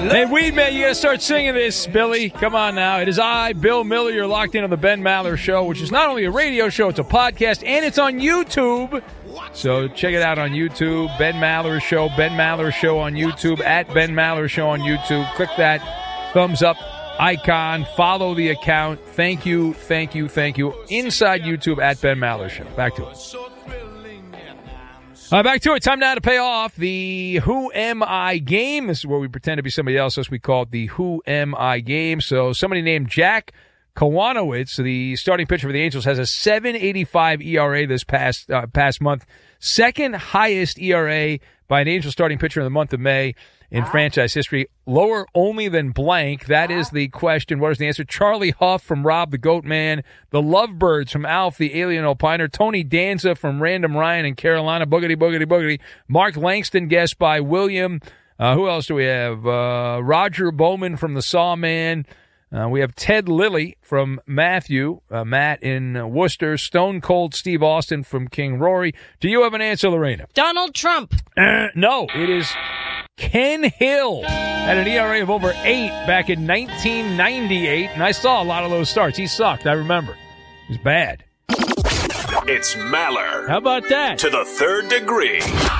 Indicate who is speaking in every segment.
Speaker 1: Hey, Weedman, you got to start singing this, Billy. Come on now. It is I, Bill Miller. You're locked in on the Ben Maller Show, which is not only a radio show, it's a podcast, and it's on YouTube. So check it out on YouTube. Ben Maller Show, Ben Maller Show on YouTube, at Ben Maller Show on YouTube. Click that thumbs up icon. Follow the account. Thank you, thank you, thank you. Inside YouTube, at Ben Maller Show. Back to it. Back to it. Time now to pay off the Who Am I game. This is where we pretend to be somebody else, as we call it the Who Am I game. So somebody named Jack Kawanowitz, the starting pitcher for the Angels, has a 7.85 ERA this past month. Second highest ERA by an Angels starting pitcher in the month of May in franchise history. Lower only than blank. That is the question. What is the answer? Charlie Huff from Rob the Goat Man. The Lovebirds from Alf the Alien Opiner. Tony Danza from Random Ryan in Carolina. Boogity, boogity, boogity. Mark Langston, guest by William. Who else do we have? Roger Bowman from the Sawman. We have Ted Lilly from Matthew, Matt in Worcester, Stone Cold Steve Austin from King Rory. Do you have an answer, Lorena?
Speaker 2: Donald Trump.
Speaker 1: No, it is Ken Hill. Had an ERA of over 8 back in 1998, and I saw a lot of those starts. He sucked, I remember. He was bad.
Speaker 3: It's Maller.
Speaker 1: How about that?
Speaker 3: To the third degree.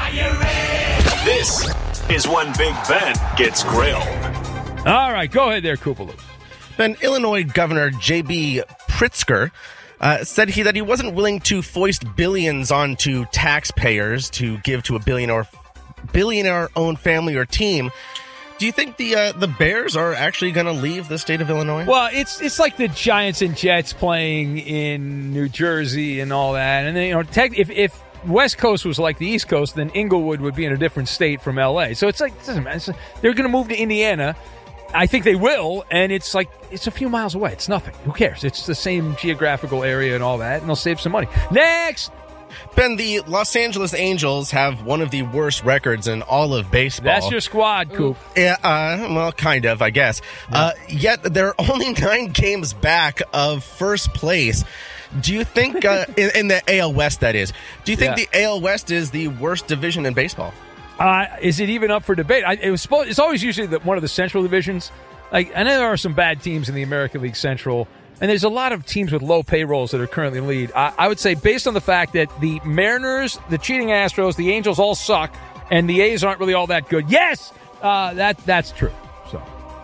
Speaker 3: This is when Big Ben gets grilled.
Speaker 1: All right, go ahead there, Koopaloo.
Speaker 4: Ben, Illinois Governor J.B. Pritzker said that he wasn't willing to foist billions onto taxpayers to give to a billionaire-owned family or team. Do you think the Bears are actually going to leave the state of Illinois?
Speaker 1: Well, it's like the Giants and Jets playing in New Jersey and all that. And then, if West Coast was like the East Coast, then Inglewood would be in a different state from L.A. So it's like, it doesn't matter. They're going to move to Indiana. I think they will, and it's a few miles away. It's nothing. Who cares? It's the same geographical area and all that, and they'll save some money. Next!
Speaker 4: Ben, the Los Angeles Angels have one of the worst records in all of baseball.
Speaker 1: That's your squad, Coop.
Speaker 4: Yeah, well, kind of, I guess. Yeah. Yet they're only 9 games back of first place. Do you think, in the AL West, that is, do you think the AL West is the worst division in baseball?
Speaker 1: Is it even up for debate? It's always usually one of the Central divisions. Like, I know there are some bad teams in the American League Central, and there's a lot of teams with low payrolls that are currently in the lead. I would say, based on the fact that the Mariners, the cheating Astros, the Angels all suck, and the A's aren't really all that good. Yes, that's true. So,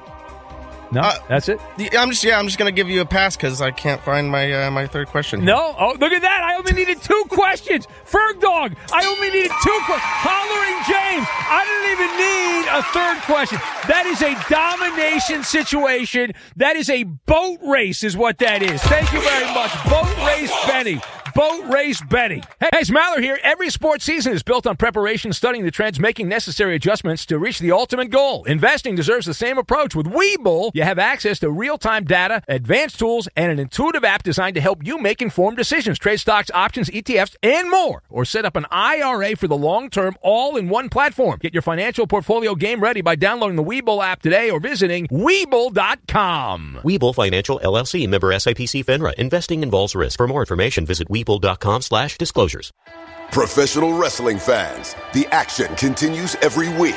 Speaker 1: no, that's it.
Speaker 4: I'm just going to give you a pass because I can't find my third question.
Speaker 1: No, oh, look at that! I only needed 2 questions. Ferg Dog, I only needed 2 questions. Hollering James, I didn't even need a third question. That is a domination situation. That is a boat race, is what that is. Thank you very much, Boat Race Benny. Boat Race Benny. Hey, it's Maller here. Every sports season is built on preparation, studying the trends, making necessary adjustments to reach the ultimate goal. Investing deserves the same approach. With Webull, you have access to real-time data, advanced tools, and an intuitive app designed to help you make informed decisions. Trade stocks, options, ETFs, and more. Or set up an IRA for the long term, all in one platform. Get your financial portfolio game ready by downloading the Webull app today or visiting Webull.com.
Speaker 5: Webull Financial LLC, member SIPC FINRA. Investing involves risk. For more information, visit Webull.com/disclosures.
Speaker 6: Professional wrestling fans, the action continues every week.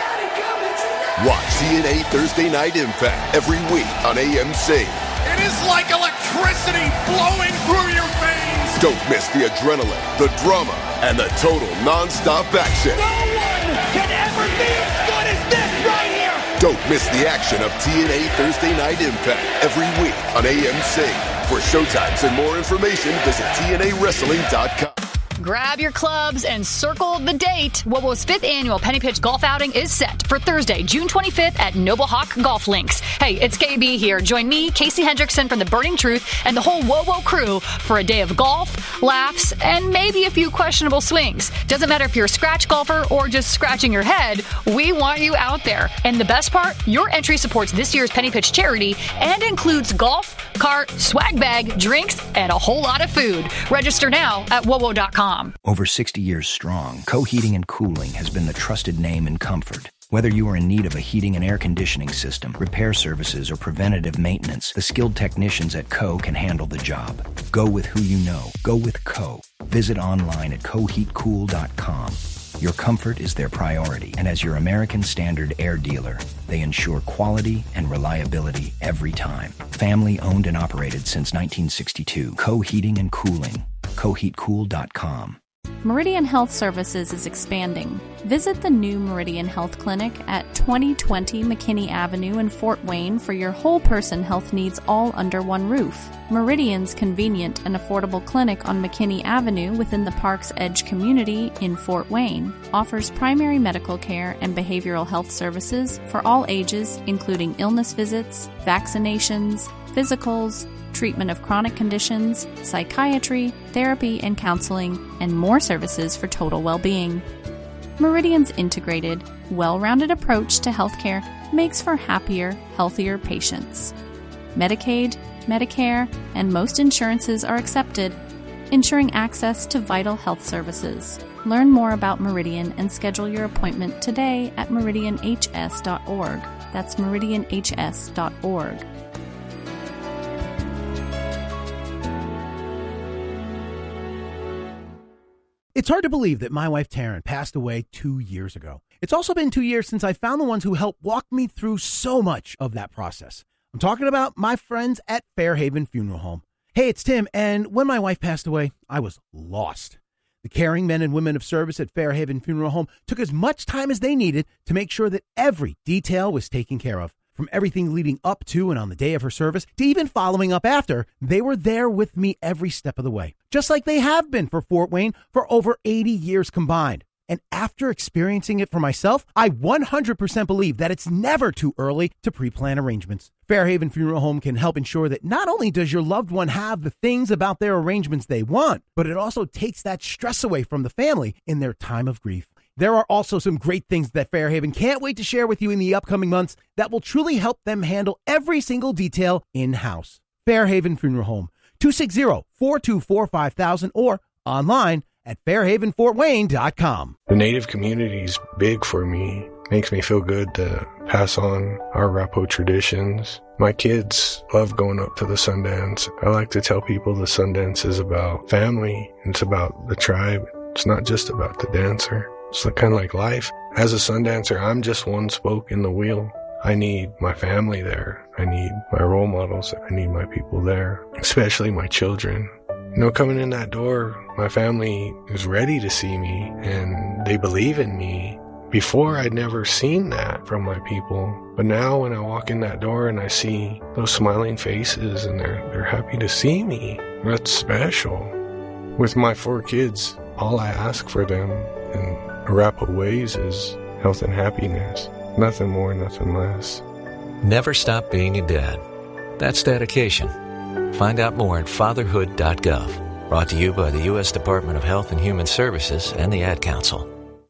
Speaker 6: Watch TNA Thursday Night Impact every week on AMC.
Speaker 7: It is like electricity flowing through your veins.
Speaker 6: Don't miss the adrenaline, the drama, and the total non-stop action.
Speaker 7: No one can ever be as good as this right here.
Speaker 6: Don't miss the action of TNA Thursday Night Impact every week on AMC. For showtimes and more information, visit TNAWrestling.com.
Speaker 8: Grab your clubs and circle the date. WOWO's 5th annual Penny Pitch Golf Outing is set for Thursday, June 25th at Noble Hawk Golf Links. Hey, it's KB here. Join me, Casey Hendrickson from The Burning Truth, and the whole WOWO crew for a day of golf, laughs, and maybe a few questionable swings. Doesn't matter if you're a scratch golfer or just scratching your head, we want you out there. And the best part, your entry supports this year's Penny Pitch charity and includes golf, cart, swag bag, drinks, and a whole lot of food. Register now at WOWO.com.
Speaker 9: Over 60 years strong, Co Heating and Cooling has been the trusted name in comfort. Whether you are in need of a heating and air conditioning system, repair services, or preventative maintenance, the skilled technicians at Co can handle the job. Go with who you know. Go with Co. Visit online at coheatcool.com. your comfort is their priority. And as your American Standard Air dealer, they ensure quality and reliability every time. Family owned and operated since 1962. Co-Heating and Cooling. CoHeatCool.com.
Speaker 2: Meridian Health Services is expanding. Visit the new Meridian Health Clinic at 2020 McKinney Avenue in Fort Wayne for your whole-person health needs all under one roof. Meridian's convenient and affordable clinic on McKinney Avenue within the Park's Edge community in Fort Wayne offers primary medical care and behavioral health services for all ages, including illness visits, vaccinations, physicals, treatment of chronic conditions, psychiatry, therapy and counseling, and more services for total well-being. Meridian's integrated, well-rounded approach to healthcare makes for happier, healthier patients. Medicaid, Medicare, and most insurances are accepted, ensuring access to vital health services. Learn more about Meridian and schedule your appointment today at meridianhs.org. That's meridianhs.org.
Speaker 10: It's hard to believe that my wife Taryn passed away 2 years ago. It's also been 2 years since I found the ones who helped walk me through so much of that process. I'm talking about my friends at Fairhaven Funeral Home. Hey, it's Tim, and when my wife passed away, I was lost. The caring men and women of service at Fairhaven Funeral Home took as much time as they needed to make sure that every detail was taken care of. From everything leading up to and on the day of her service to even following up after, they were there with me every step of the way, just like they have been for Fort Wayne for over 80 years combined. And after experiencing it for myself, I 100% believe that it's never too early to pre-plan arrangements. Fairhaven Funeral Home can help ensure that not only does your loved one have the things about their arrangements they want, but it also takes that stress away from the family in their time of grief. There are also some great things that Fairhaven can't wait to share with you in the upcoming months that will truly help them handle every single detail in-house. Fairhaven Funeral Home, 260-424-5000 or online at fairhavenfortwayne.com.
Speaker 11: The Native community is big for me. Makes me feel good to pass on our Arapaho traditions. My kids love going up to the Sundance. I like to tell people the Sundance is about family. It's about the tribe. It's not just about the dancer. It's kind of like life. As a Sundancer, I'm just one spoke in the wheel. I need my family there. I need my role models. I need my people there, especially my children. You know, coming in that door, my family is ready to see me and they believe in me. Before, I'd never seen that from my people. But now when I walk in that door and I see those smiling faces and they're happy to see me, that's special. With my 4 kids, all I ask for them in Arapaho ways is health and happiness. Nothing more, nothing less.
Speaker 12: Never stop being a dad. That's dedication. Find out more at fatherhood.gov. Brought to you by the U.S. Department of Health and Human Services and the Ad Council.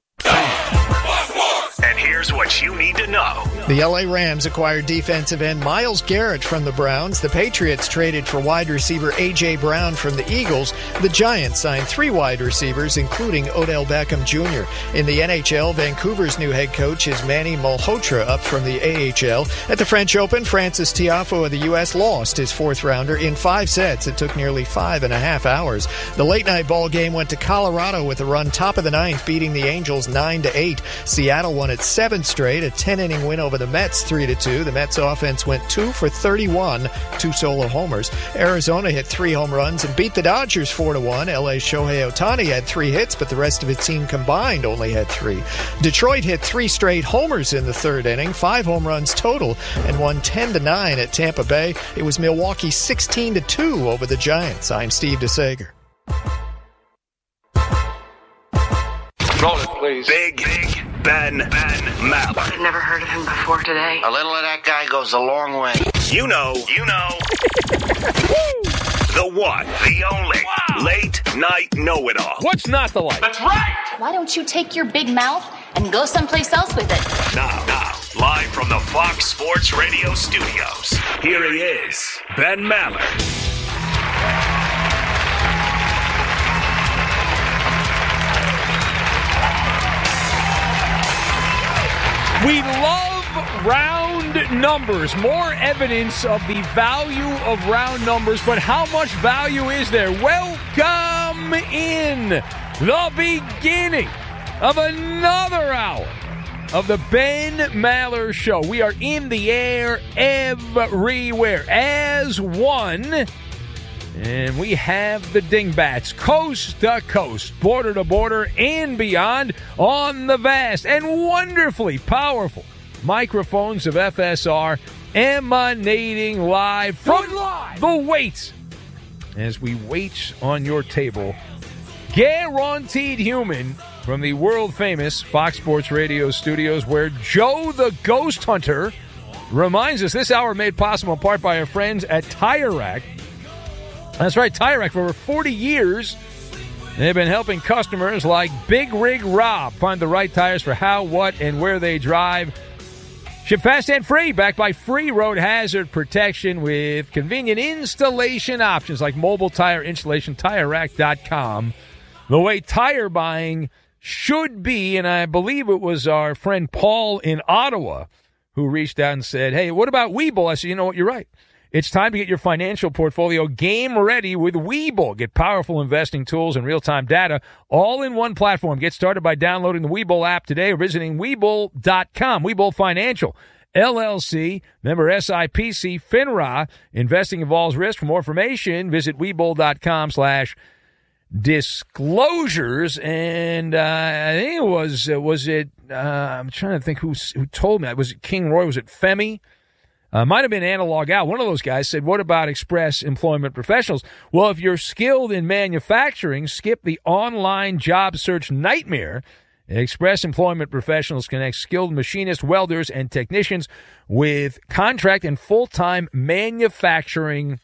Speaker 3: And here's what you need to know.
Speaker 13: The LA Rams acquired defensive end Myles Garrett from the Browns. The Patriots traded for wide receiver A.J. Brown from the Eagles. The Giants signed 3 wide receivers, including Odell Beckham Jr. In the NHL, Vancouver's new head coach is Manny Malhotra, up from the AHL. At the French Open, Francis Tiafoe of the U.S. lost his 4th rounder in 5 sets. It took nearly 5.5 hours. The late-night ball game went to Colorado with a run top of the 9th, beating the Angels 9-8. Seattle won its 7th straight, a 10-inning win over the Mets 3-2. The Mets offense went 2 for 31, 2 solo homers. Arizona hit 3 home runs and beat the Dodgers 4-1. LA's Shohei Ohtani had 3 hits, but the rest of its team combined only had 3. Detroit hit 3 straight homers in the 3rd inning, 5 home runs total, and won 10-9 at Tampa Bay. It was Milwaukee 16-2 over the Giants. I'm Steve DeSager.
Speaker 3: Roll it, please. Big Ben Maller.
Speaker 14: I've never heard of him before today.
Speaker 15: A little of that guy goes a long way.
Speaker 3: You know. The one, the only, late night know-it-all.
Speaker 1: What's not the light?
Speaker 3: That's right.
Speaker 8: Why don't you take your big mouth and go someplace else with it?
Speaker 3: Now, live from the Fox Sports Radio studios, here he is, Ben Maller.
Speaker 1: We love round numbers. More evidence of the value of round numbers, but how much value is there? Welcome in the beginning of another hour of the Ben Maller Show. We are in the air everywhere as one, and we have the Dingbats coast to coast, border to border, and beyond on the vast and wonderfully powerful microphones of FSR emanating live from the weights as we wait on your table. Guaranteed Human from the world-famous Fox Sports Radio studios, where Joe the Ghost Hunter reminds us this hour made possible in part by our friends at Tire Rack. That's right, Tire Rack. For over 40 years, they've been helping customers like Big Rig Rob find the right tires for how, what, and where they drive. Ship fast and free, backed by free road hazard protection with convenient installation options like mobile tire installation, TireRack.com. The way tire buying should be, and I believe it was our friend Paul in Ottawa who reached out and said, hey, what about Webull? I said, you know what, you're right. It's time to get your financial portfolio game ready with Webull. Get powerful investing tools and real-time data all in one platform. Get started by downloading the Webull app today or visiting Webull.com. Webull Financial, LLC, member SIPC, FINRA. Investing involves risk. For more information, visit Webull.com/disclosures. And I think it was I'm trying to think who told me. Was it King Roy? Was it Femi? Might have been Analog Al. One of those guys said, what about Express Employment Professionals? Well, if you're skilled in manufacturing, skip the online job search nightmare. Express Employment Professionals connect skilled machinists, welders, and technicians with contract and full-time manufacturing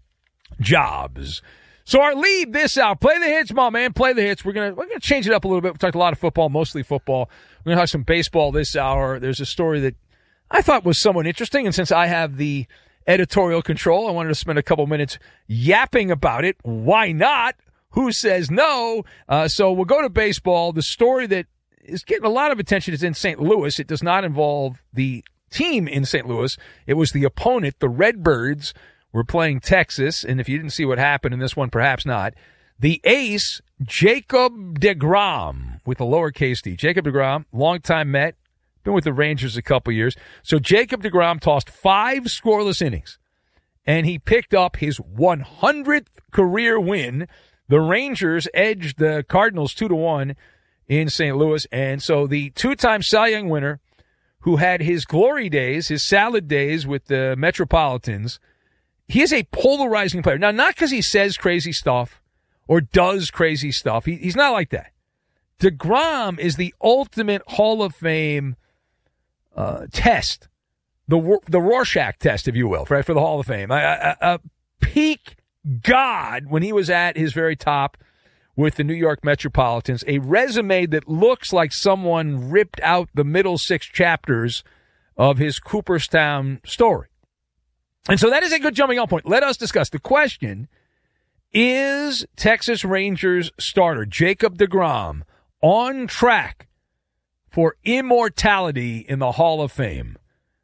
Speaker 1: jobs. So our lead this hour, play the hits, my man, play the hits. We're gonna change it up a little bit. We talked a lot of football, mostly football. We're gonna talk some baseball this hour. There's a story that I thought was somewhat interesting, and since I have the editorial control, I wanted to spend a couple minutes yapping about it. Why not? Who says no? So we'll go to baseball. The story that is getting a lot of attention is in St. Louis. It does not involve the team in St. Louis. It was the opponent, the Redbirds. We're playing Texas, and if you didn't see what happened in this one, perhaps not. The ace, Jacob deGrom, with a lowercase d. Jacob deGrom, longtime Met, been with the Rangers a couple years. So Jacob deGrom tossed 5 scoreless innings, and he picked up his 100th career win. The Rangers edged the Cardinals 2-1 in St. Louis, and so the two-time Cy Young winner, who had his glory days, his salad days with the Metropolitans, he is a polarizing player. Now, not because he says crazy stuff or does crazy stuff. He's not like that. deGrom is the ultimate Hall of Fame test, the Rorschach test, if you will, right, for the Hall of Fame. A peak god when he was at his very top with the New York Metropolitans, a resume that looks like someone ripped out the middle 6 chapters of his Cooperstown story. And so that is a good jumping off point. Let us discuss the question: is Texas Rangers starter Jacob deGrom on track for immortality in the Hall of Fame?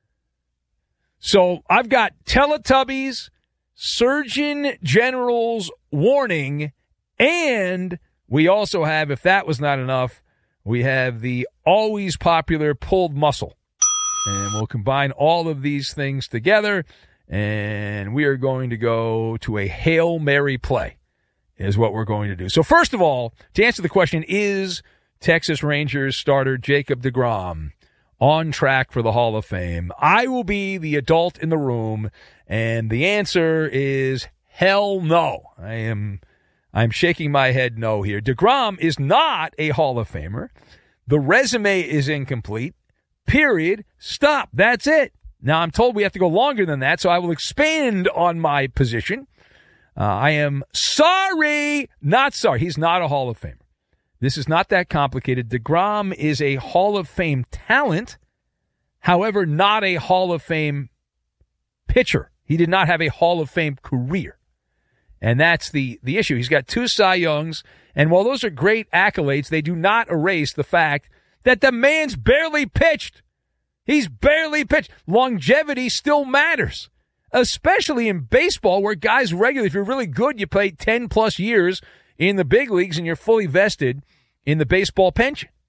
Speaker 1: So I've got Teletubbies, Surgeon General's warning, and we also have, if that was not enough, we have the always popular pulled muscle. And we'll combine all of these things together, and we are going to go to a Hail Mary play is what we're going to do. So first of all, to answer the question, is Texas Rangers starter Jacob deGrom on track for the Hall of Fame? I will be the adult in the room, and the answer is hell no. I'm shaking my head no here. deGrom is not a Hall of Famer. The resume is incomplete. Period. Stop. That's it. Now, I'm told we have to go longer than that, so I will expand on my position. I am sorry, not sorry. He's not a Hall of Famer. This is not that complicated. deGrom is a Hall of Fame talent, however, not a Hall of Fame pitcher. He did not have a Hall of Fame career. And that's the issue. He's got 2 Cy Youngs, and while those are great accolades, they do not erase the fact that the man's barely pitched. He's barely pitched. Longevity still matters, especially in baseball where guys regularly, if you're really good, you play 10-plus years in the big leagues and you're fully vested in the baseball pension.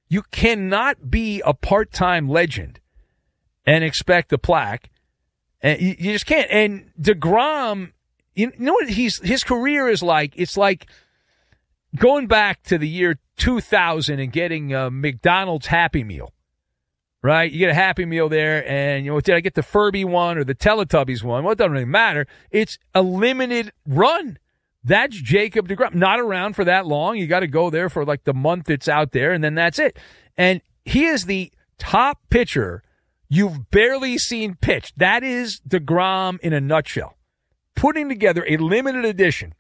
Speaker 1: You cannot be a part-time legend and expect a plaque. And you just can't. And DeGrom, you know what his career is like? It's like going back to the year 2000 and getting a McDonald's Happy Meal, right? You get a Happy Meal there, and did I get the Furby one or the Teletubbies one? Well, it doesn't really matter. It's a limited run. That's Jacob DeGrom. Not around for that long. You got to go there for like the month it's out there, and then that's it. And he is the top pitcher you've barely seen pitch. That is DeGrom in a nutshell. Putting together a limited edition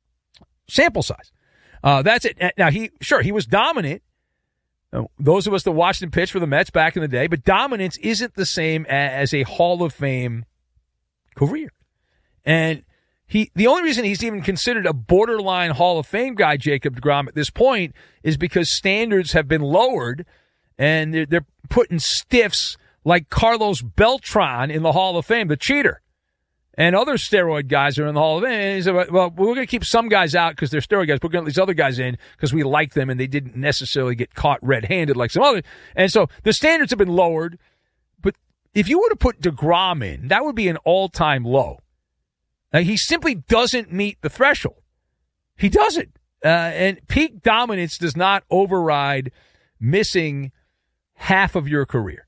Speaker 1: sample size. That's it. Now, he was dominant. Those of us that watched him pitch for the Mets back in the day, but dominance isn't the same as a Hall of Fame career. And the only reason he's even considered a borderline Hall of Fame guy, Jacob DeGrom, at this point is because standards have been lowered, and they're putting stiffs like Carlos Beltran in the Hall of Fame, the cheater. And other steroid guys are in the Hall of Fame. And he said, well, we're going to keep some guys out because they're steroid guys. We're going to let these other guys in because we like them and they didn't necessarily get caught red-handed like some others. And so the standards have been lowered. But if you were to put DeGrom in, that would be an all-time low. He simply doesn't meet the threshold. He doesn't. And peak dominance does not override missing half of your career.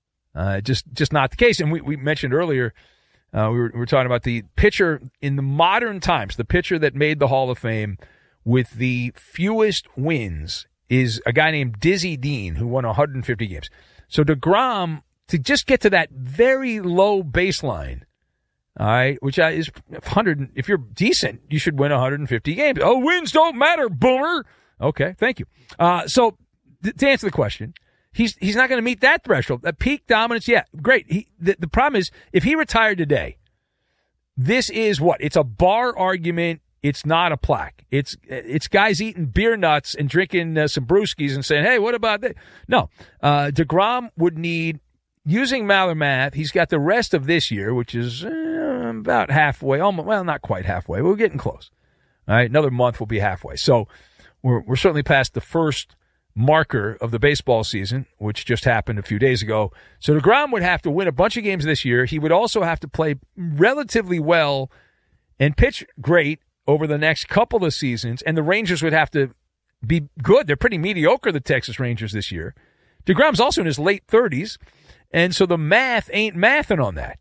Speaker 1: Just not the case. And we mentioned earlier, we were talking about the pitcher in the modern times, the pitcher that made the Hall of Fame with the fewest wins is a guy named Dizzy Dean, who won 150 games. So DeGrom, to just get to that very low baseline, all right, which is 100. If you're decent, you should win 150 games. Oh, wins don't matter, boomer. Okay, thank you. So to answer the question, he's not going to meet that threshold. That peak dominance, yeah, great. The problem is, if he retired today, this is what? It's a bar argument. It's not a plaque. It's guys eating beer nuts and drinking some brewskis and saying, hey, what about that? No, DeGrom would need, using Maller math, he's got the rest of this year, which is about halfway, almost, well, not quite halfway. We're getting close. All right, another month will be halfway. So we're certainly past the first marker of the baseball season, which just happened a few days ago. So DeGrom would have to win a bunch of games this year. He would also have to play relatively well and pitch great over the next couple of seasons, and the Rangers would have to be good. They're pretty mediocre, the Texas Rangers, this year. DeGrom's also in his late 30s, and so the math ain't mathing on that.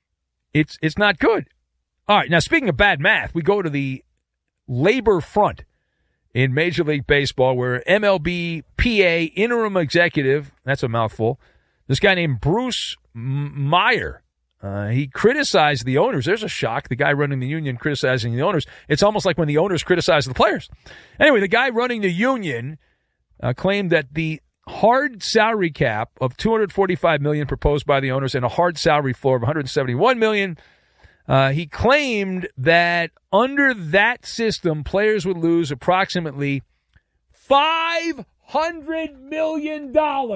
Speaker 1: It's not good. All right, now speaking of bad math, we go to the labor front in Major League Baseball, where MLB PA interim executive, that's a mouthful, this guy named Bruce Meyer, he criticized the owners. There's a shock. The guy running the union criticizing the owners. It's almost like when the owners criticize the players. Anyway, the guy running the union claimed that the hard salary cap of $245 million proposed by the owners and a hard salary floor of $171 million, he claimed that under that system, players would lose approximately $500 million.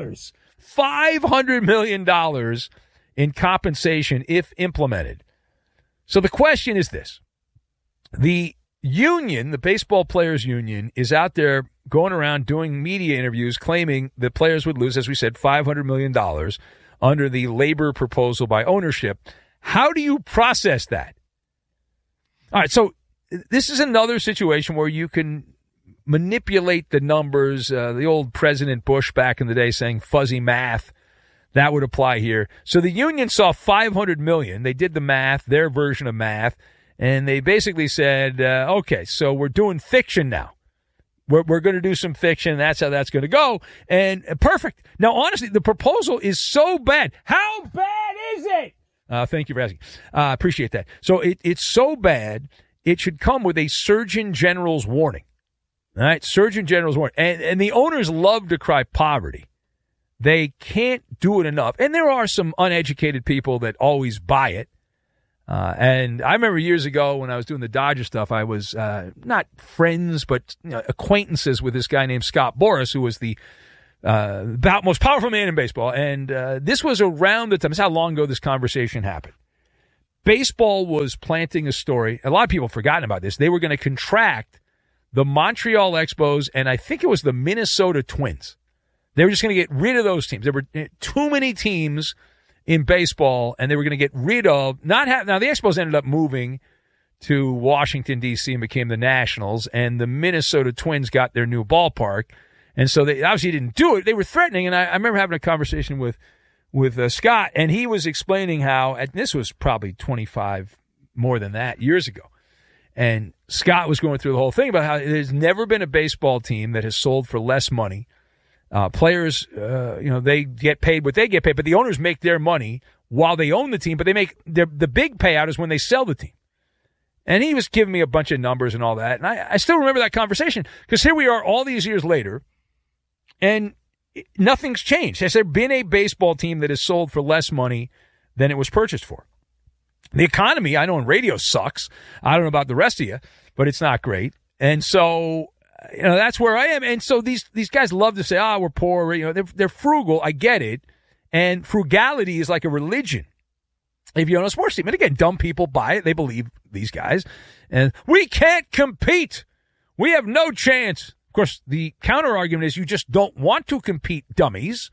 Speaker 1: $500 million in compensation if implemented. So the question is this. The union, the baseball players union, is out there going around doing media interviews claiming that players would lose, as we said, $500 million under the labor proposal by ownership. How do you process that? All right, so this is another situation where you can manipulate the numbers. The old President Bush back in the day saying fuzzy math, that would apply here. So the union saw $500 million. They did the math, their version of math, and they basically said, okay, so we're doing fiction now. We're going to do some fiction. That's how that's going to go. And perfect. Now, honestly, the proposal is so bad. How bad is it? Thank you for asking. Appreciate that. So it's so bad, it should come with a Surgeon General's warning. All right, Surgeon General's warning. And the owners love to cry poverty. They can't do it enough. And there are some uneducated people that always buy it. And I remember years ago when I was doing the Dodger stuff, I was not friends, but acquaintances with this guy named Scott Boras, who was the most powerful man in baseball. And this was around the time. This is how long ago this conversation happened. Baseball was planting a story. A lot of people have forgotten about this. They were going to contract the Montreal Expos, and I think it was the Minnesota Twins. They were just going to get rid of those teams. There were too many teams in baseball, and they were going to get rid of now the Expos ended up moving to Washington, D.C. and became the Nationals, and the Minnesota Twins got their new ballpark. And so they obviously didn't do it. They were threatening, and I remember having a conversation with Scott, and he was explaining how, and this was probably 25, more than that, years ago, and Scott was going through the whole thing about how there's never been a baseball team that has sold for less money. Players, they get paid what they get paid, but the owners make their money while they own the team, but they make the big payout is when they sell the team. And he was giving me a bunch of numbers and all that. And I still remember that conversation because here we are all these years later, and nothing's changed. Has there been a baseball team that has sold for less money than it was purchased for? The economy, I know in radio sucks. I don't know about the rest of you, but it's not great. And so, that's where I am. And so these guys love to say, we're poor. They're frugal. I get it. And frugality is like a religion. If you own a sports team, and again, dumb people buy it. They believe these guys. And we can't compete. We have no chance. Of course, the counter argument is you just don't want to compete, dummies.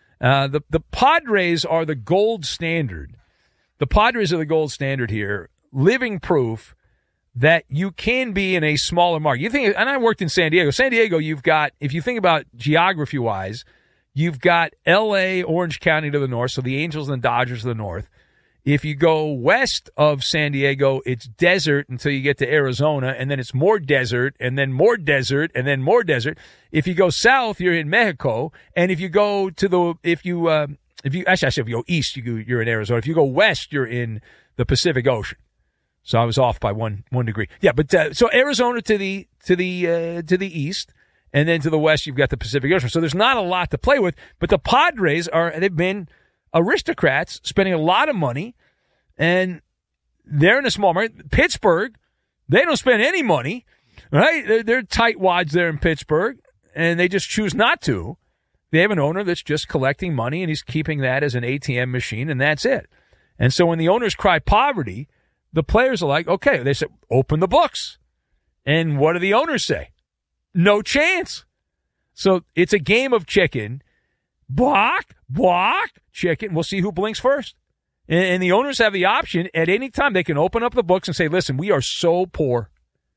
Speaker 1: The Padres are the gold standard. The Padres are the gold standard here. Living proof that you can be in a smaller market. You think, and I worked in San Diego. San Diego, you've got, if you think about geography-wise, you've got L.A., Orange County to the north, so the Angels and the Dodgers to the north. If you go west of San Diego, it's desert until you get to Arizona, and then it's more desert, and then more desert, and then more desert. If you go south, you're in Mexico, and if you go to if you go east, you're in Arizona. If you go west, you're in the Pacific Ocean. So I was off by one degree. Yeah, but so Arizona to the east, and then to the west, you've got the Pacific Ocean. So there's not a lot to play with. But the Padres they've been aristocrats spending a lot of money, and they're in a small market. Pittsburgh, they don't spend any money, right? They're tightwads there in Pittsburgh, and they just choose not to. They have an owner that's just collecting money, and he's keeping that as an ATM machine, and that's it. And so when the owners cry poverty, the players are like, okay, they say, open the books. And what do the owners say? No chance. So it's a game of chicken. Block, chicken. We'll see who blinks first. And the owners have the option at any time. They can open up the books and say, listen, we are so poor.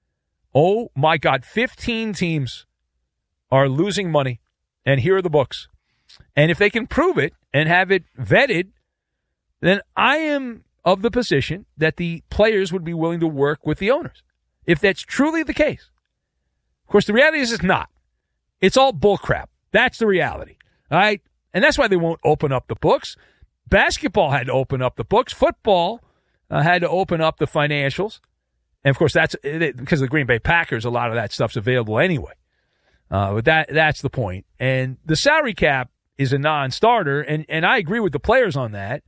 Speaker 1: Oh, my God, 15 teams are losing money, and here are the books. And if they can prove it and have it vetted, then I am of the position that the players would be willing to work with the owners, if that's truly the case. Of course, the reality is it's not. It's all bullcrap. That's the reality. All right? And that's why they won't open up the books. Basketball had to open up the books. Football had to open up the financials. And, of course, that's because of the Green Bay Packers, a lot of that stuff's available anyway. But that's the point. And the salary cap is a non-starter, and I agree with the players on that.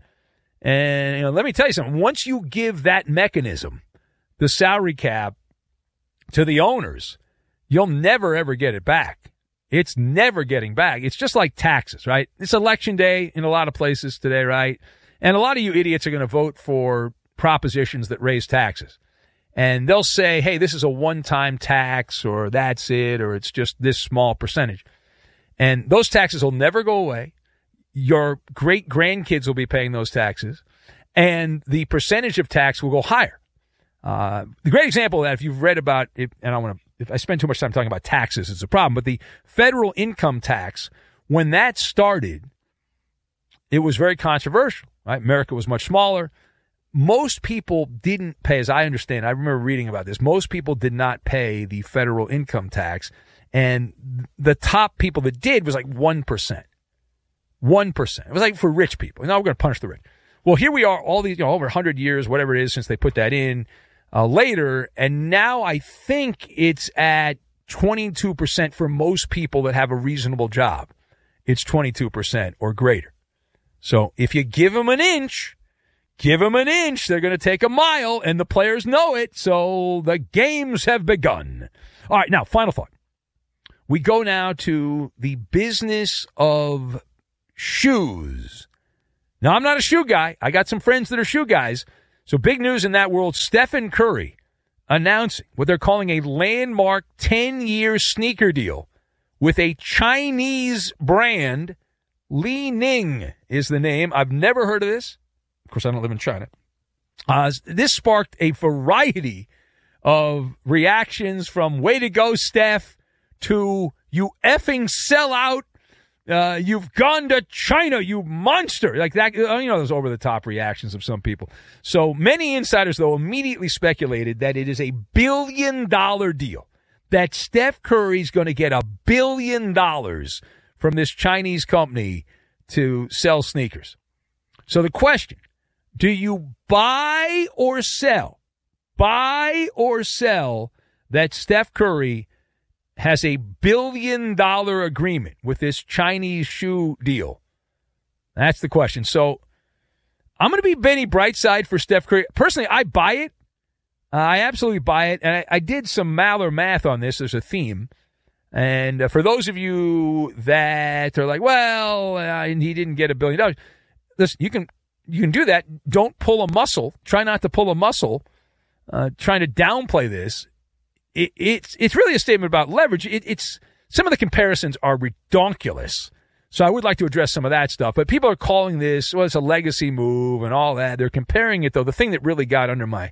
Speaker 1: And let me tell you something. Once you give that mechanism, the salary cap, to the owners, you'll never, ever get it back. It's never getting back. It's just like taxes, right? It's election day in a lot of places today, right? And a lot of you idiots are going to vote for propositions that raise taxes. And they'll say, hey, this is a one-time tax, or that's it, or it's just this small percentage. And those taxes will never go away. Your great-grandkids will be paying those taxes, and the percentage of tax will go higher. The great example of that, if you've read about it, and if I spend too much time talking about taxes, it's a problem, but the federal income tax, when that started, it was very controversial, right? America was much smaller. Most people didn't pay, as I understand, I remember reading about this, most people did not pay the federal income tax, and the top people that did was like 1%. 1%. It was like for rich people. Now we're going to punish the rich. Well, here we are, all these, over 100 years, whatever it is, since they put that in later, and now I think it's at 22% for most people that have a reasonable job. It's 22% or greater. So if you give them an inch, they're going to take a mile, and the players know it, so the games have begun. All right, now, final thought. We go now to the business of shoes. Now, I'm not a shoe guy. I got some friends that are shoe guys. So big news in that world, Stephen Curry announcing what they're calling a landmark 10-year sneaker deal with a Chinese brand. Li Ning is the name. I've never heard of this. Of course, I don't live in China. This sparked a variety of reactions from way to go, Steph, to you effing sellout. You've gone to China, you monster. Like that, those over-the-top reactions of some people. So many insiders, though, immediately speculated that it is a $1 billion deal, that Steph Curry's going to get $1 billion from this Chinese company to sell sneakers. So the question, do you buy or sell that Steph Curry has a $1 billion agreement with this Chinese shoe deal? That's the question. So I'm going to be Benny Brightside for Steph Curry. Personally, I buy it. I absolutely buy it. And I did some Maller math on this. There's a theme. And for those of you that are like, well, he didn't get $1 billion. Listen, you can do that. Don't pull a muscle. Try not to pull a muscle. Trying to downplay this. It's really a statement about leverage. It's some of the comparisons are redonkulous. So I would like to address some of that stuff. But people are calling this, well, it's a legacy move and all that. They're comparing it, though. The thing that really got under my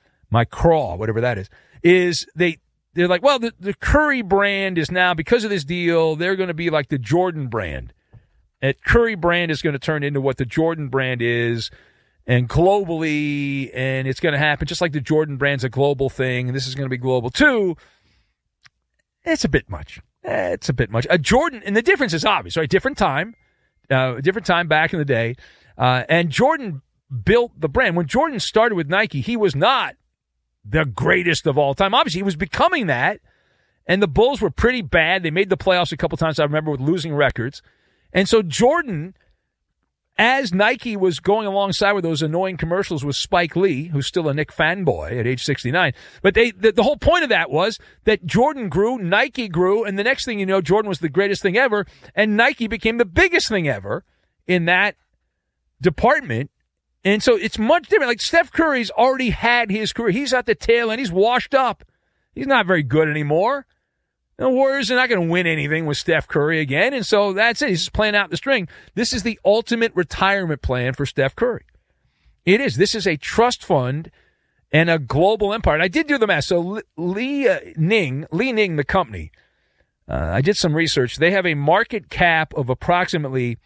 Speaker 1: craw, whatever that is they're like, well, the Curry brand is now, because of this deal, they're going to be like the Jordan brand. And Curry brand is going to turn into what the Jordan brand is, and globally, and it's going to happen just like the Jordan brand's a global thing, and this is going to be global too. It's a bit much. Jordan, and the difference is obvious, right? Different time back in the day, and Jordan built the brand. When Jordan started with Nike, he was not the greatest of all time. Obviously, he was becoming that, and the Bulls were pretty bad. They made the playoffs a couple times, I remember, with losing records. And so Jordan, as Nike was going alongside with those annoying commercials with Spike Lee, who's still a Knick fanboy at age 69, but the whole point of that was that Jordan grew, Nike grew, and the next thing you know, Jordan was the greatest thing ever, and Nike became the biggest thing ever in that department. And so it's much different. Like Steph Curry's already had his career. He's at the tail end. He's washed up. He's not very good anymore. The Warriors are not going to win anything with Steph Curry again. And so that's it. He's just playing out the string. This is the ultimate retirement plan for Steph Curry. It is. This is a trust fund and a global empire. And I did do the math. So Li Ning, the company, I did some research. They have a market cap of approximately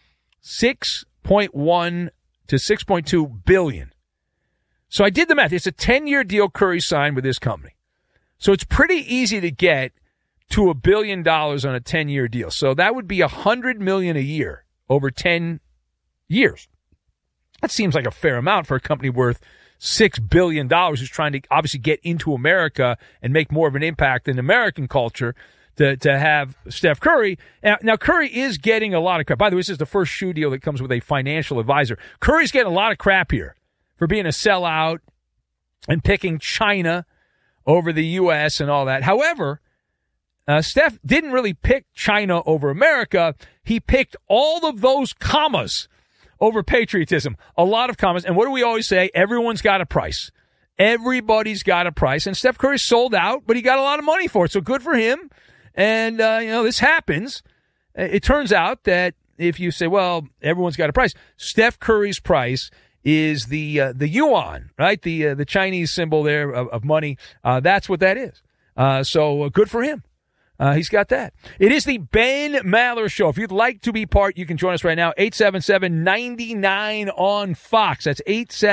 Speaker 1: 6.1 to 6.2 billion. So I did the math. It's a 10-year deal Curry signed with this company. So it's pretty easy to get to $1 billion on a 10-year deal. So that would be $100 million a year over 10 years. That seems like a fair amount for a company worth $6 billion who's trying to obviously get into America and make more of an impact in American culture to have Steph Curry. Now, Curry is getting a lot of crap. By the way, this is the first shoe deal that comes with a financial advisor. Curry's getting a lot of crap here for being a sellout and picking China over the U.S. and all that. However, Steph didn't really pick China over America. He picked all of those commas over patriotism. A lot of commas. And what do we always say? Everyone's got a price. Everybody's got a price. And Steph Curry sold out, but he got a lot of money for it. So good for him. And, this happens. It turns out that if you say, well, everyone's got a price, Steph Curry's price is the yuan, right? The Chinese symbol there of money. That's what that is. So good for him. He's got that. It is the Ben Maller Show. If you'd like to be part, you can join us right now. 877-99 on Fox. That's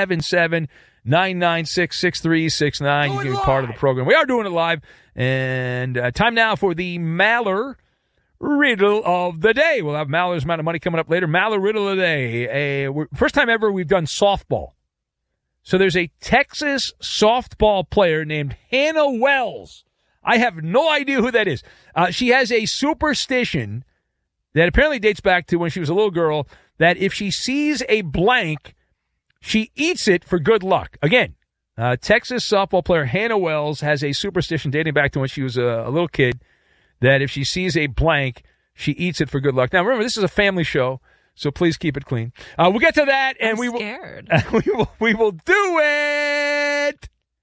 Speaker 1: 877-996-6369. You can be part of the program. We are doing it live. And time now for the Maller Riddle of the Day. We'll have Maller's amount of money coming up later. Maller Riddle of the Day. First time ever we've done softball. So there's a Texas softball player named Hannah Wells. I have no idea who that is. She has a superstition that apparently dates back to when she was a little girl, that if she sees a blank, she eats it for good luck. Again, Texas softball player Hannah Wells has a superstition dating back to when she was a little kid, that if she sees a blank, she eats it for good luck. Now, remember, this is a family show, so please keep it clean. We'll get to that, and we will do it.